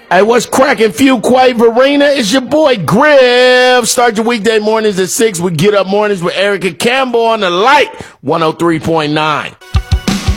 Hey, what's cracking, Fuquay Verena? It's your boy Griff. Start your weekday mornings at 6 with Get Up Mornings with Erica Campbell on the Light 103.9.